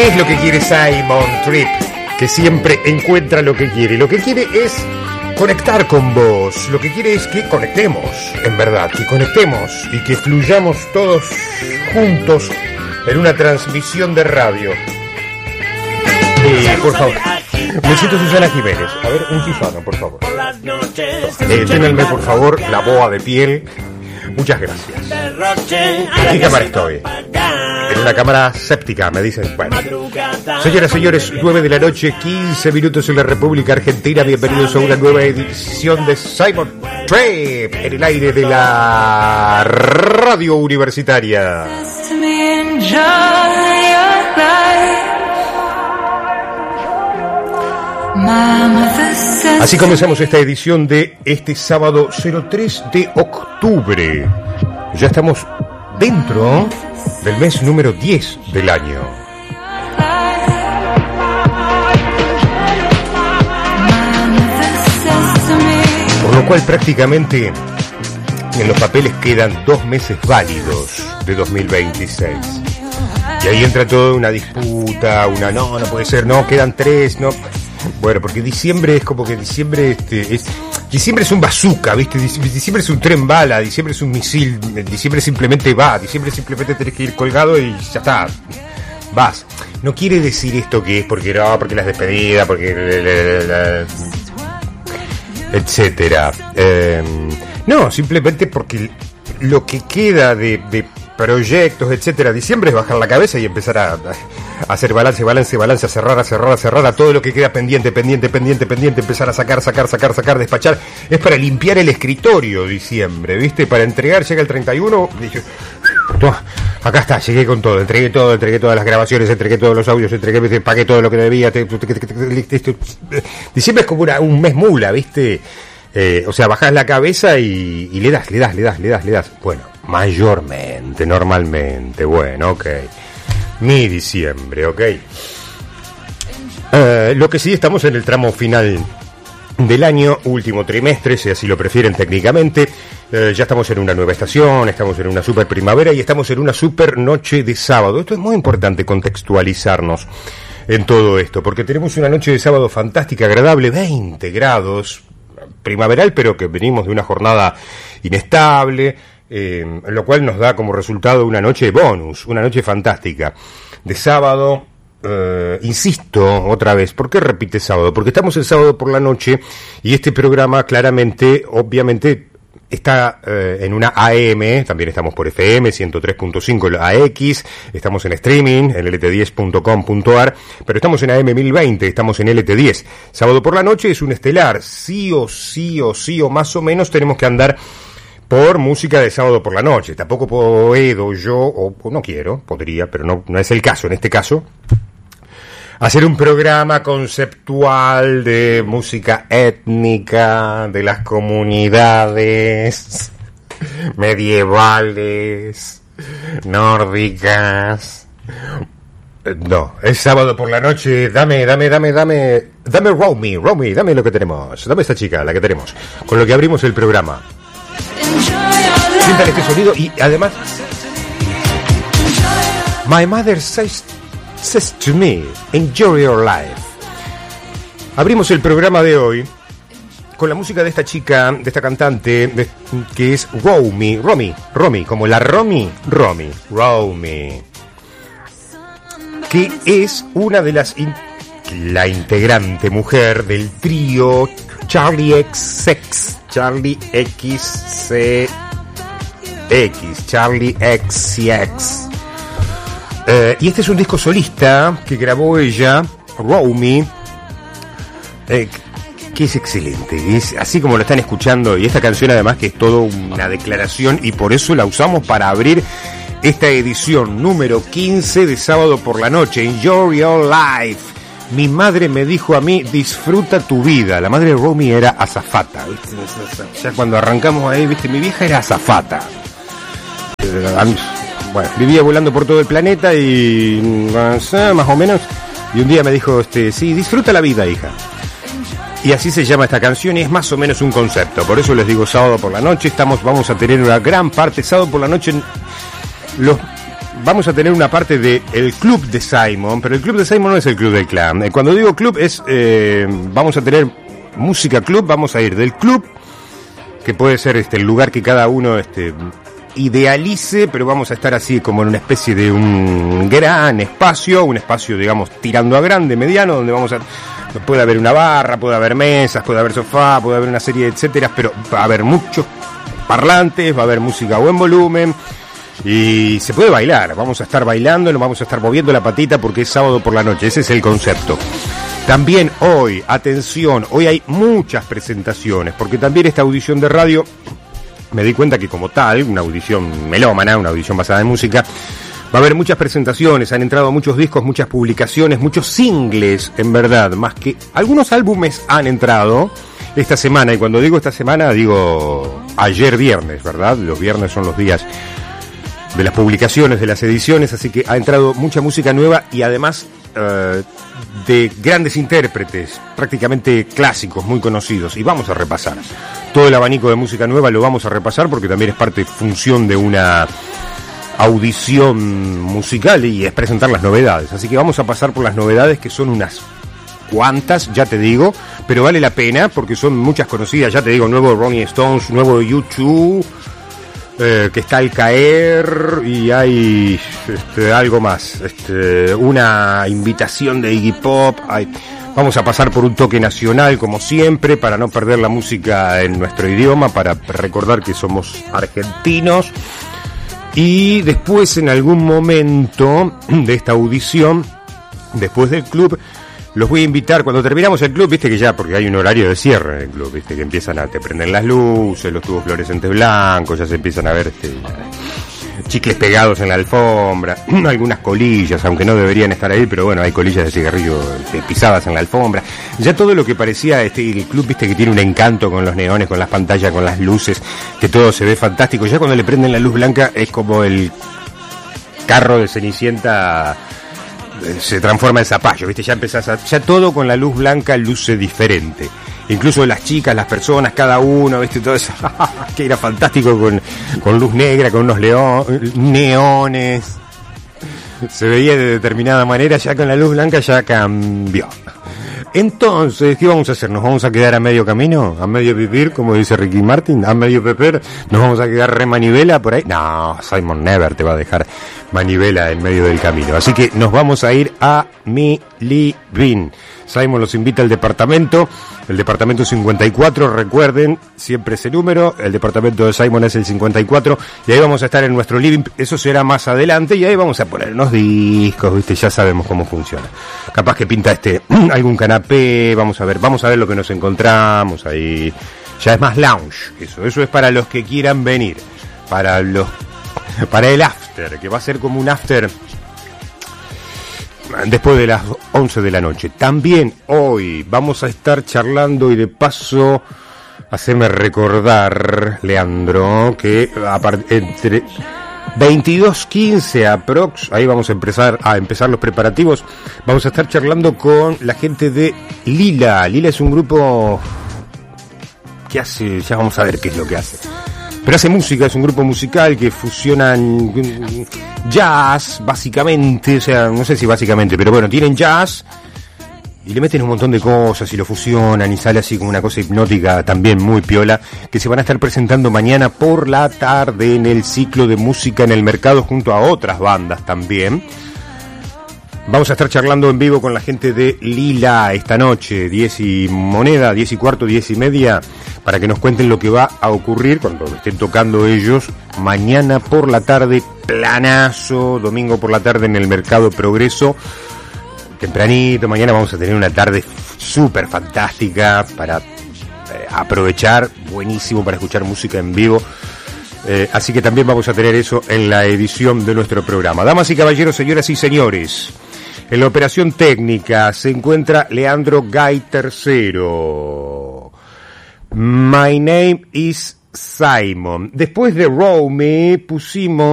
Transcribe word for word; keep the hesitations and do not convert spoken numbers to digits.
¿Qué es lo que quiere Simon Tripp? Que siempre encuentra lo que quiere. Lo que quiere es conectar con vos. Lo que quiere es que conectemos, en verdad, que conectemos y que fluyamos todos juntos en una transmisión de radio. Eh, por favor, me siento Susana Jiménez. A ver, un Susana, por favor. Eh, ténganme, por favor, la boa de piel. Muchas gracias. ¿En qué cámara estoy? En una cámara séptica, me dicen. Bueno, señoras y señores, nueve de la noche, quince minutos en la República Argentina. Bienvenidos a una nueva edición de Simon Tripp en el aire de la radio universitaria. Así comenzamos esta edición de este sábado cero tres de octubre. Ya estamos dentro del mes número diez del año. Por lo cual prácticamente en los papeles quedan dos meses válidos de dos mil veintiséis. Y ahí entra toda una disputa, una no, no puede ser, no, quedan tres, no. Bueno, porque diciembre es como que diciembre este, es diciembre es un bazooka, ¿viste? Diciembre es un tren bala, diciembre es un misil, diciembre simplemente va, diciembre simplemente tenés que ir colgado y ya está, vas. No quiere decir esto que es porque no, porque las despedidas, porque la, la, la, etcétera. Eh, no, simplemente porque lo que queda de, de proyectos, etcétera, diciembre es bajar la cabeza y empezar a, a hacer balance, balance, balance, a cerrar, a cerrar, a cerrar, a todo lo que queda pendiente, pendiente, pendiente, pendiente, empezar a sacar, sacar, sacar, sacar, despachar. Es para limpiar el escritorio diciembre, ¿viste? Para entregar, llega el treinta y uno, dije, acá está, llegué con todo, entregué todo, entregué todas las grabaciones, entregué todos los audios, entregué, pagué todo lo que debía. Te, te, te, te, te, te, diciembre es como una, un mes mula, ¿viste? Eh, o sea, bajás la cabeza y, y le das, le das, le das, le das, le das. Bueno, mayormente, normalmente, bueno, ok. Mi diciembre, ok. Eh, lo que sí, estamos en el tramo final del año, último trimestre, si así lo prefieren técnicamente. Eh, ya estamos en una nueva estación, estamos en una super primavera y estamos en una super noche de sábado. Esto es muy importante contextualizarnos en todo esto, porque tenemos una noche de sábado fantástica, agradable, veinte grados, primaveral, pero que venimos de una jornada inestable, eh, lo cual nos da como resultado una noche bonus, una noche fantástica de sábado. Eh, insisto otra vez, ¿por qué repite sábado? Porque estamos el sábado por la noche y este programa claramente, obviamente, está eh, en una A M, también estamos por F M, ciento tres punto cinco A X, estamos en streaming, en L T diez punto com punto a r, pero estamos en A M mil veinte, estamos en L T diez. Sábado por la noche es un estelar, sí o sí o sí o más o menos tenemos que andar por música de sábado por la noche. Tampoco puedo yo, o, o no quiero, podría, pero no, no es el caso en este caso, hacer un programa conceptual de música étnica, de las comunidades medievales, nórdicas. No, es sábado por la noche, dame, dame, dame, dame, dame Romy, Romy, dame lo que tenemos, dame esta chica, la que tenemos, con lo que abrimos el programa. Sientan este sonido y además, My Mother Says Says to me, enjoy your life. Abrimos el programa de hoy con la música de esta chica, de esta cantante, de, que es Romy, Romy, Romy, como la Romy, Romy, Romy, que es una de las, in, la integrante mujer del trío Charlie X X, Charlie X C X, Charlie X X. Uh, y este es un disco solista que grabó ella, Romy, eh, que es excelente, es así como lo están escuchando, y esta canción además que es toda una declaración y por eso la usamos para abrir esta edición número quince de sábado por la noche. Enjoy your life. Mi madre me dijo a mí, disfruta tu vida. La madre de Romy era azafata, ¿viste? Ya cuando arrancamos ahí, ¿viste? Mi vieja era azafata. Bueno, vivía volando por todo el planeta y más o menos, y un día me dijo, este, sí, disfruta la vida, hija. Y así se llama esta canción y es más o menos un concepto. Por eso les digo sábado por la noche, estamos, vamos a tener una gran parte sábado por la noche. Los vamos a tener una parte de el club de Simon, pero el club de Simon no es el club del clan. Eh, cuando digo club es, eh, vamos a tener música club, vamos a ir del club, que puede ser este el lugar que cada uno este idealice, pero vamos a estar así como en una especie de un gran espacio, un espacio digamos tirando a grande, mediano, donde vamos a, puede haber una barra, puede haber mesas, puede haber sofá, puede haber una serie de etcétera, pero va a haber muchos parlantes, va a haber música a buen volumen y se puede bailar, vamos a estar bailando, nos vamos a estar moviendo la patita porque es sábado por la noche, ese es el concepto. También hoy, atención, hoy hay muchas presentaciones, porque también esta audición de radio, me di cuenta que como tal, una audición melómana, una audición basada en música, va a haber muchas presentaciones, han entrado muchos discos, muchas publicaciones, muchos singles, en verdad, más que algunos álbumes han entrado esta semana, y cuando digo esta semana, digo ayer viernes, ¿verdad? Los viernes son los días de las publicaciones, de las ediciones, así que ha entrado mucha música nueva y además uh, de grandes intérpretes, prácticamente clásicos, muy conocidos, y vamos a repasar todo el abanico de música nueva, lo vamos a repasar porque también es parte, función de una audición musical y es presentar las novedades, así que vamos a pasar por las novedades que son unas cuantas, ya te digo, pero vale la pena porque son muchas conocidas, ya te digo, nuevo Rolling Stones, nuevo U dos, Eh, que está al caer y hay este, algo más, este, una invitación de Iggy Pop, hay, vamos a pasar por un toque nacional como siempre para no perder la música en nuestro idioma, para recordar que somos argentinos y después en algún momento de esta audición, después del club, los voy a invitar, cuando terminamos el club, viste que ya, porque hay un horario de cierre en el club, viste que empiezan a, te prenden las luces, los tubos fluorescentes blancos, ya se empiezan a ver este, chicles pegados en la alfombra, algunas colillas, aunque no deberían estar ahí, pero bueno, hay colillas de cigarrillo este, pisadas en la alfombra, ya todo lo que parecía, este, el club, viste que tiene un encanto con los neones, con las pantallas, con las luces, que todo se ve fantástico, ya cuando le prenden la luz blanca es como el carro de Cenicienta se transforma en zapallo, ¿viste? Ya empezás a, ya todo con la luz blanca luce diferente. Incluso las chicas, las personas, cada uno, ¿viste? Todo eso, que era fantástico con, con luz negra, con unos león, neones. Se veía de determinada manera, ya con la luz blanca ya cambió. Entonces, ¿qué vamos a hacer? ¿Nos vamos a quedar a medio camino? ¿A medio vivir, como dice Ricky Martin? ¿A medio peper? ¿Nos vamos a quedar re manivela por ahí? No, Simon never te va a dejar manivela en medio del camino. Así que nos vamos a ir a mi living. Simon los invita al departamento, el departamento cincuenta y cuatro, recuerden, siempre ese número, el departamento de Simon es el cincuenta y cuatro, y ahí vamos a estar en nuestro living, eso será más adelante, y ahí vamos a poner unos discos, viste, ya sabemos cómo funciona. Capaz que pinta este, algún canapé, vamos a ver, vamos a ver lo que nos encontramos ahí, ya es más lounge, eso, eso es para los que quieran venir, para los, para el after, que va a ser como un after después de las once de la noche. También hoy vamos a estar charlando y de paso haceme recordar, Leandro, que a part- entre veintidós quince aprox, ahí vamos a empezar a empezar los preparativos, vamos a estar charlando con la gente de Lila. Lila es un grupo que hace, ya vamos a ver qué es lo que hace. Pero hace música, es un grupo musical que fusionan jazz, básicamente, o sea, no sé si básicamente, pero bueno, tienen jazz y le meten un montón de cosas y lo fusionan y sale así como una cosa hipnótica también muy piola, que se van a estar presentando mañana por la tarde en el ciclo de música en el mercado junto a otras bandas también. Vamos a estar charlando en vivo con la gente de Lila esta noche, diez y moneda, diez y cuarto, diez y media, para que nos cuenten lo que va a ocurrir cuando estén tocando ellos mañana por la tarde, planazo, domingo por la tarde en el Mercado Progreso, tempranito. Mañana vamos a tener una tarde súper fantástica para eh, aprovechar, buenísimo para escuchar música en vivo. Eh, así que también vamos a tener eso en la edición de nuestro programa. Damas y caballeros, señoras y señores, en la operación técnica se encuentra Leandro Gay tercero. My name is Simon. Después de Row Me pusimos